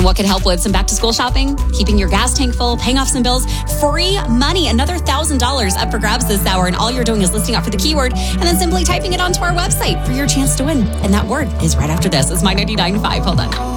what could help with some back to school shopping, keeping your gas tank full, paying off some bills, free money, another $1,000 up for grabs this hour. And all you're doing is listing out for the keyword and then simply typing it onto our website for your chance to win. And that word is right after this. It's My 99.5. Hold on.